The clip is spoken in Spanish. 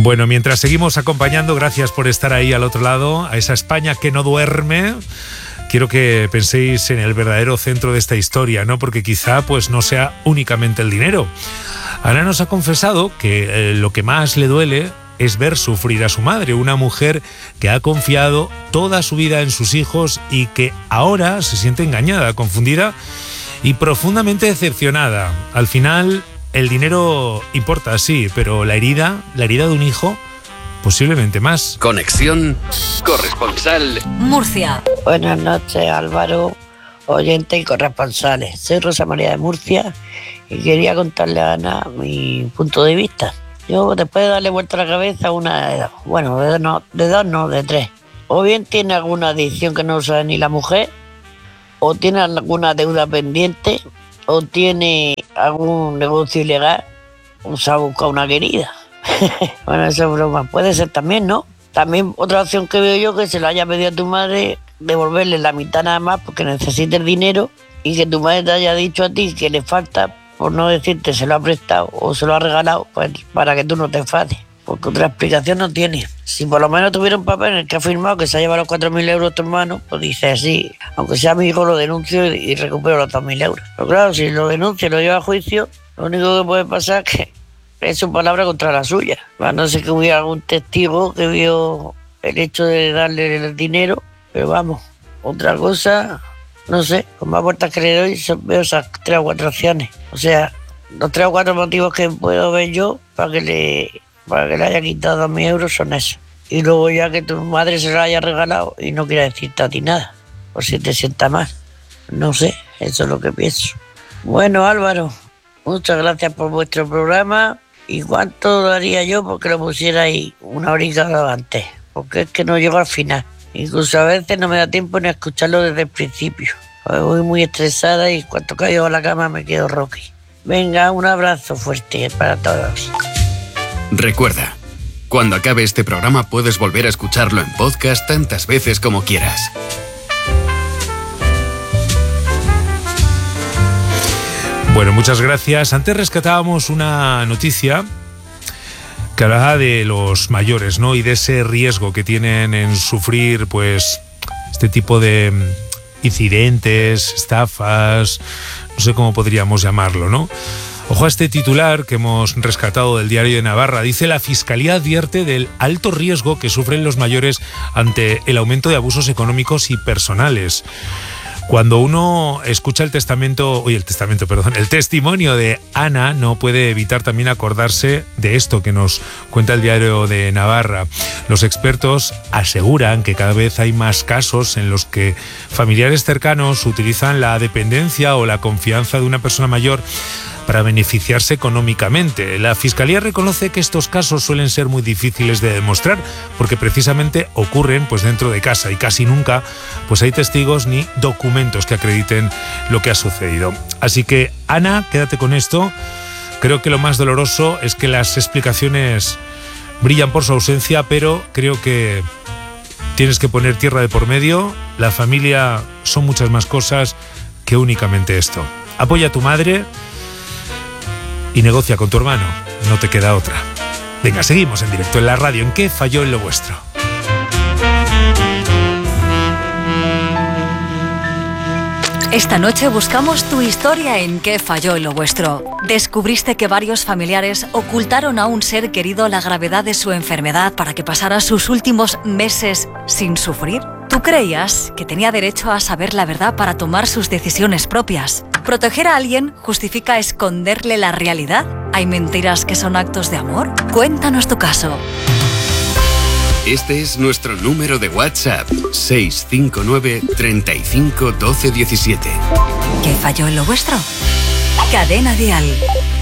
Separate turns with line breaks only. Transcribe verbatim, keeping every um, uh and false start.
Bueno, mientras seguimos acompañando, gracias por estar ahí al otro lado, a esa España que no duerme. Quiero que penséis en el verdadero centro de esta historia, ¿no? Porque quizá pues no sea únicamente el dinero. Ana nos ha confesado que eh, lo que más le duele es ver sufrir a su madre, una mujer que ha confiado toda su vida en sus hijos y que ahora se siente engañada, confundida y profundamente decepcionada. Al final, el dinero importa, sí, pero la herida, la herida de un hijo, posiblemente más.
Conexión corresponsal
Murcia.
Buenas noches, Álvaro, oyente y corresponsales. Soy Rosa María de Murcia y quería contarle a Ana mi punto de vista. Yo, después de darle vuelta a la cabeza, una de dos. Bueno, de dos no, de dos no, de tres. O bien tiene alguna adicción que no sabe ni la mujer, o tiene alguna deuda pendiente, o tiene algún negocio ilegal, o se ha buscado una querida. Bueno, eso es broma. Puede ser también, ¿no? También otra opción que veo yo, que se lo haya pedido a tu madre, devolverle la mitad nada más porque necesite el dinero, y que tu madre te haya dicho a ti que le falta, por no decirte se lo ha prestado o se lo ha regalado, pues para que tú no te enfades, porque otra explicación no tiene. Si por lo menos tuviera un papel en el que ha firmado que se ha llevado los cuatro mil euros tu hermano, pues dice así, aunque sea mi hijo lo denuncio y, y recupero los dos mil euros. Pero claro, si lo denuncia y lo lleva a juicio, lo único que puede pasar es que es su palabra contra la suya. A no ser que hubiera algún testigo que vio el hecho de darle el dinero, pero vamos, otra cosa, no sé, con más vueltas que le doy veo esas tres o cuatro opciones. O sea, los tres o cuatro motivos que puedo ver yo para que le, para que le haya quitado dos mil euros son esos. Y luego ya que tu madre se lo haya regalado y no quiera decirte a ti nada, por si te sienta mal. No sé, eso es lo que pienso. Bueno, Álvaro, muchas gracias por vuestro programa. ¿Y cuánto daría yo porque lo pusierais una horita antes? Porque es que no llego al final. Incluso a veces no me da tiempo ni a escucharlo desde el principio. Voy muy estresada y cuando caigo a la cama me quedo rocky. Venga, un abrazo fuerte para todos.
Recuerda, cuando acabe este programa puedes volver a escucharlo en podcast tantas veces como quieras.
Bueno, muchas gracias. Antes rescatábamos una noticia que hablaba de los mayores, ¿no? Y de ese riesgo que tienen en sufrir, pues, este tipo de incidentes, estafas, no sé cómo podríamos llamarlo, ¿no? Ojo a este titular que hemos rescatado del Diario de Navarra. Dice: la Fiscalía advierte del alto riesgo que sufren los mayores ante el aumento de abusos económicos y personales. Cuando uno escucha el testamento, oye, el testamento, perdón, el testimonio de Ana, no puede evitar también acordarse de esto que nos cuenta el Diario de Navarra. Los expertos aseguran que cada vez hay más casos en los que familiares cercanos utilizan la dependencia o la confianza de una persona mayor para beneficiarse económicamente. La Fiscalía reconoce que estos casos suelen ser muy difíciles de demostrar porque precisamente ocurren pues dentro de casa y casi nunca pues hay testigos ni documentos que acrediten lo que ha sucedido. Así que, Ana, quédate con esto. Creo que lo más doloroso es que las explicaciones brillan por su ausencia, pero creo que tienes que poner tierra de por medio. La familia son muchas más cosas que únicamente esto. Apoya a tu madre y negocia con tu hermano, no te queda otra. Venga, seguimos en directo en la radio. ¿En qué falló en lo vuestro?
Esta noche buscamos tu historia en qué falló en lo vuestro. ¿Descubriste que varios familiares ocultaron a un ser querido la gravedad de su enfermedad para que pasara sus últimos meses sin sufrir? ¿Tú creías que tenía derecho a saber la verdad para tomar sus decisiones propias? ¿Proteger a alguien justifica esconderle la realidad? ¿Hay mentiras que son actos de amor? Cuéntanos tu caso.
Este es nuestro número de WhatsApp, seis cinco nueve, treinta y cinco, doce, diecisiete.
¿Qué falló en lo vuestro? Cadena Dial.